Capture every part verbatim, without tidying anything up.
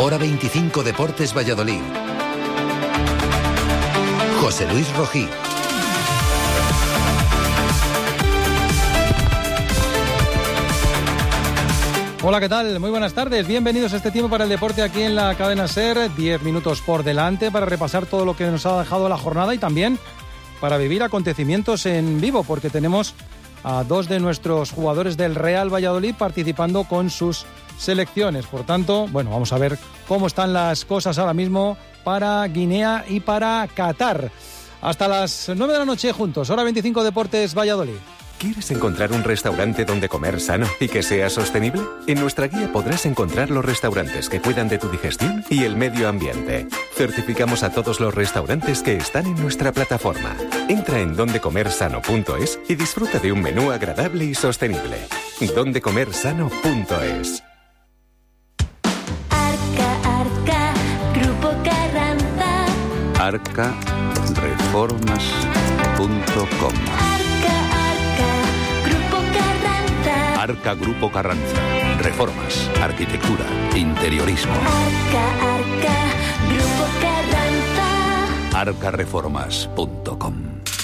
Hora veinticinco Deportes Valladolid. José Luis Rojí. Hola, ¿qué tal? Muy buenas tardes. Bienvenidos a este tiempo para el deporte aquí en la cadena SER. Diez minutos por delante para repasar todo lo que nos ha dejado la jornada y también para vivir acontecimientos en vivo, porque tenemos a dos de nuestros jugadores del Real Valladolid participando con sus selecciones. Por tanto, bueno, vamos a ver cómo están las cosas ahora mismo para Guinea y para Qatar. Hasta las nueve de la noche juntos. Hora veinticinco Deportes Valladolid. ¿Quieres encontrar un restaurante donde comer sano y que sea sostenible? En nuestra guía podrás encontrar los restaurantes que cuidan de tu digestión y el medio ambiente. Certificamos a todos los restaurantes que están en nuestra plataforma. Entra en donde comer sano punto es y disfruta de un menú agradable y sostenible. donde comer sano punto es. Arca, Arca, Grupo Carranza. arca reformas punto com. Arca Grupo Carranza. Reformas, arquitectura, interiorismo. Arca, Arca, Grupo Carranza. arca reformas punto com.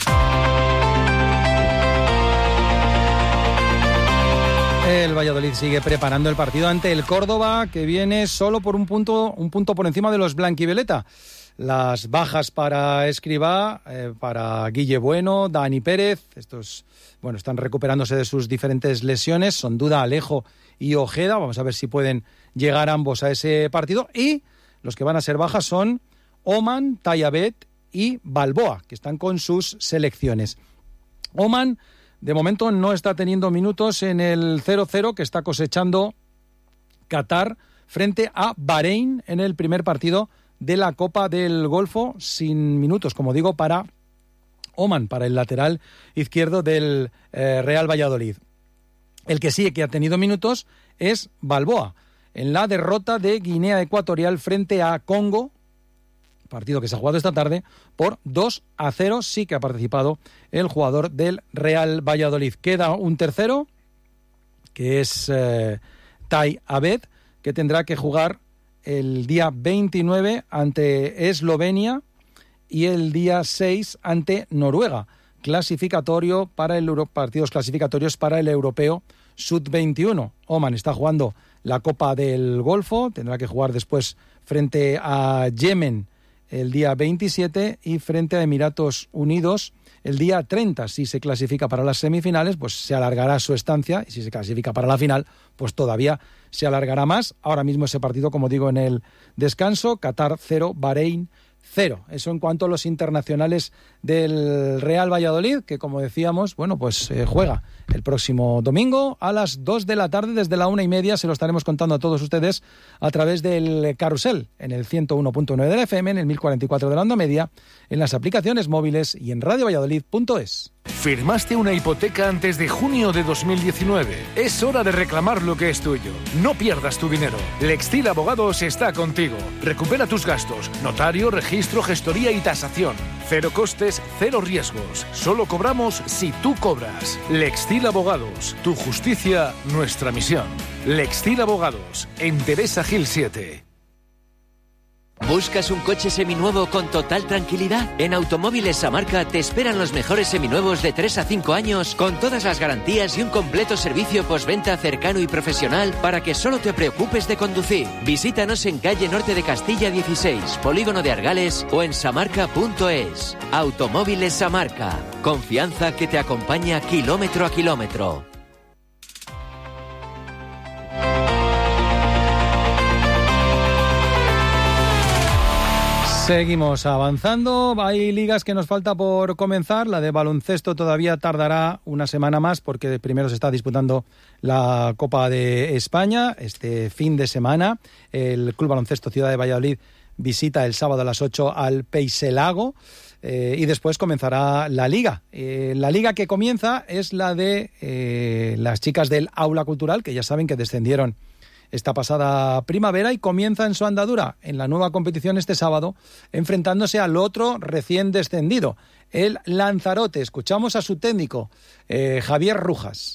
El Valladolid sigue preparando el partido ante el Córdoba, que viene solo por un punto, un punto por encima de los blanquivioleta. Las bajas para Escribá, eh, para Guille Bueno, Dani Pérez, estos bueno, están recuperándose de sus diferentes lesiones, son duda Alejo y Ojeda, vamos a ver si pueden llegar ambos a ese partido, y los que van a ser bajas son Oman, Tayabet y Balboa, que están con sus selecciones. Oman, de momento, no está teniendo minutos en el cero cero que está cosechando Qatar frente a Bahrein en el primer partido de la Copa del Golfo, sin minutos, como digo, para Oman, para el lateral izquierdo del eh, Real Valladolid. El que sí que ha tenido minutos es Balboa, en la derrota de Guinea Ecuatorial frente a Congo, partido que se ha jugado esta tarde, por dos a cero, sí que ha participado el jugador del Real Valladolid. Queda un tercero, que es eh, Tai Abed, que tendrá que jugar el día veintinueve ante Eslovenia y el día seis ante Noruega, clasificatorio para el Euro, partidos clasificatorios para el europeo sub veintiuno. Oman está jugando la Copa del Golfo, tendrá que jugar después frente a Yemen el día veintisiete y frente a Emiratos Unidos el día treinta. Si se clasifica para las semifinales, pues se alargará su estancia, y si se clasifica para la final, pues todavía se alargará más. Ahora mismo ese partido, como digo, en el descanso, Qatar cero, Bahrein cero. Eso en cuanto a los internacionales del Real Valladolid, que como decíamos, bueno, pues eh, juega el próximo domingo a las dos de la tarde, desde la una y media. Se lo estaremos contando a todos ustedes a través del Carrusel, en el ciento uno punto nueve de la F M, en el mil cuarenta y cuatro de la onda media, en las aplicaciones móviles y en radio valladolid punto es. ¿Firmaste una hipoteca antes de junio de dos mil diecinueve? Es hora de reclamar lo que es tuyo. No pierdas tu dinero. Lextil Abogados está contigo. Recupera tus gastos. Notario, registro, gestoría y tasación. Cero costes, cero riesgos. Solo cobramos si tú cobras. Lextil Abogados. Tu justicia, nuestra misión. Lextil Abogados. En Teresa Gil siete. ¿Buscas un coche seminuevo con total tranquilidad? En Automóviles Samarca te esperan los mejores seminuevos de tres a cinco años con todas las garantías y un completo servicio postventa cercano y profesional para que solo te preocupes de conducir. Visítanos en calle Norte de Castilla dieciséis, Polígono de Argales o en samarca punto es. Automóviles Samarca. Confianza que te acompaña kilómetro a kilómetro. Seguimos avanzando, hay ligas que nos falta por comenzar, la de baloncesto todavía tardará una semana más porque primero se está disputando la Copa de España este fin de semana. El Club Baloncesto Ciudad de Valladolid visita el sábado a las ocho al Peiselago eh, y después comenzará la liga. Eh, la liga que comienza es la de eh, las chicas del Aula Cultural, que ya saben que descendieron esta pasada primavera y comienza en su andadura en la nueva competición este sábado, enfrentándose al otro recién descendido, el Lanzarote. Escuchamos a su técnico, eh, Javier Rujas.